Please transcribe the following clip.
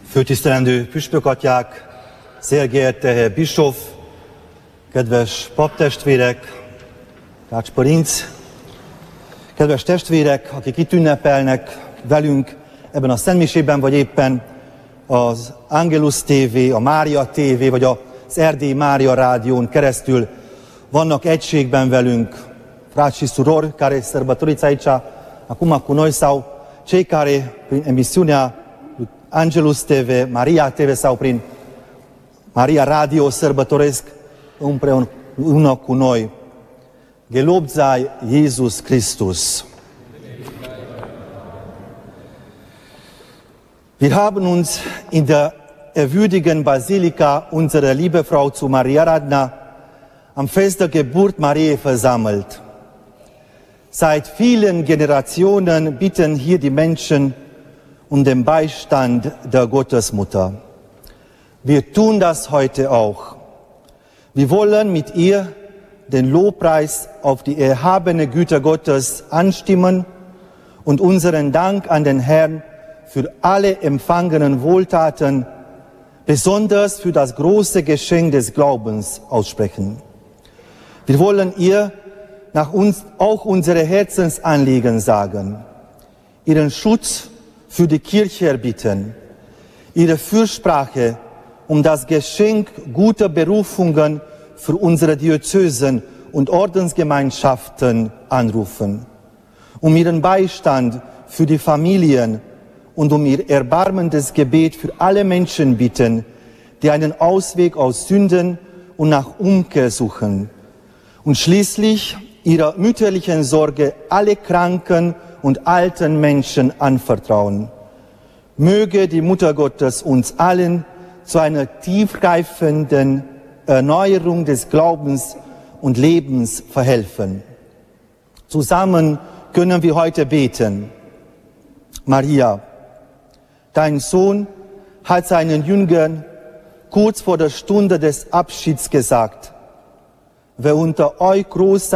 Főtisztelendő püspökatyák, sehr geehrter Herr Bischof, kedves paptestvérek, Kács Pörinc, kedves testvérek, akik itt ünnepelnek velünk ebben a szentmisében, vagy éppen az Angelus TV, a Mária TV, vagy az Erdélyi Mária Rádión keresztül vannak egységben velünk. Frați și surori care sărbătoriți aici acum cu noi sau cei care prin emisiunea Angelus TV, Maria TV sau prin Maria Radio sărbătoresc împreună cu noi. Gelobt sei Jesus Christus. Wir haben uns in der ehrwürdigen Basilika unserer liebe Frau zu Maria Radna am Fest der Geburt Mariä versammelt. Seit vielen Generationen bitten hier die Menschen um den Beistand der Gottesmutter. Wir tun das heute auch. Wir wollen mit ihr den Lobpreis auf die erhabene Güte Gottes anstimmen und unseren Dank an den Herrn für alle empfangenen Wohltaten, besonders für das große Geschenk des Glaubens aussprechen. Wir wollen ihr nach uns auch unsere Herzensanliegen sagen, ihren Schutz für die Kirche erbitten, ihre Fürsprache um das Geschenk guter Berufungen für unsere Diözesen und Ordensgemeinschaften anrufen, ihren Beistand für die Familien und ihr erbarmendes Gebet für alle Menschen bitten, die einen Ausweg aus Sünden und nach Umkehr suchen. Und schließlich ihrer mütterlichen Sorge alle kranken und alten Menschen anvertrauen. Möge die Mutter Gottes uns allen zu einer tiefgreifenden Erneuerung des Glaubens und Lebens verhelfen. Zusammen können wir heute beten. Maria, dein Sohn hat seinen Jüngern kurz vor der Stunde des Abschieds gesagt: Wer unter euch groß